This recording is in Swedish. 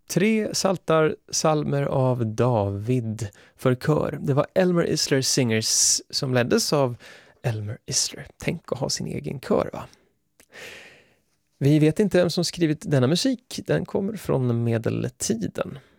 3 psalmer av David för kör. Det var Elmer Isler Singers som leddes av Elmer Isler. Tänk att ha sin egen kör, va? Vi vet inte vem som skrivit denna musik. Den kommer från medeltiden.